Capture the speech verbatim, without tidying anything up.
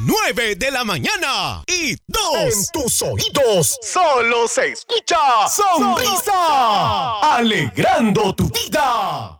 nueve de la mañana. Y dos. En tus oídos solo se escucha Sonrisa. Alegrando tu vida.